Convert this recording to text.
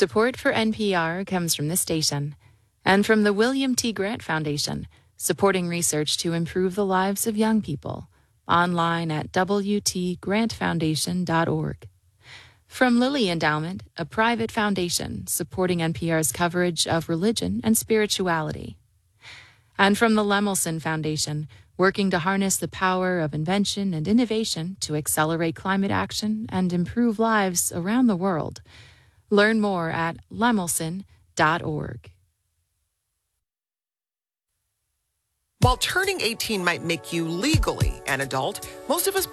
Support for NPR comes from this station and from the William T. Grant Foundation, supporting research to improve the lives of young people. Online at wtgrantfoundation.org. From Lilly Endowment, a private foundation supporting NPR's coverage of religion and spirituality. And from the Lemelson Foundation, working to harness the power of invention and innovation to accelerate climate action and improve lives around the world. Learn more at lemelson.org. While turning 18 might make you legally an adult, most of us